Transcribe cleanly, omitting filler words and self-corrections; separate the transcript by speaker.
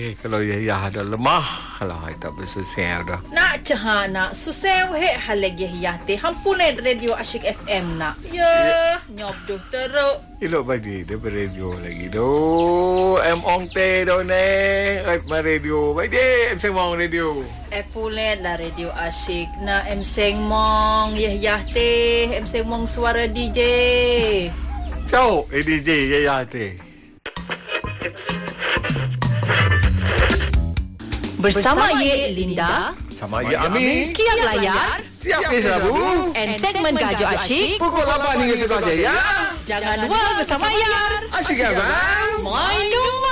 Speaker 1: kalau ya dah lemah, kalau tak bersusah dah.
Speaker 2: Nak cah nak susah he haleg ya teh. Hampune radio Asyik FM nak. Ya, nyobduh teruk.
Speaker 1: Ilok bagi dia radio lagi do. Ong teh do ne. Radio. Bagi em seng mong radio.
Speaker 2: Pulet lah radio Asyik. Na em seng mong ya teh. Em seng mong suara DJ.
Speaker 1: Ciao, DJ ya teh.
Speaker 2: Bersama Ye Linda,
Speaker 1: sama Ye Ami,
Speaker 2: Kiat Layar,
Speaker 1: siap ke Sabu,
Speaker 2: and segmen Gajo Asyik
Speaker 1: pukul 8 hingga 11 ya.
Speaker 2: Jangan lupa bersama Yar.
Speaker 1: Asyik abang.
Speaker 2: Main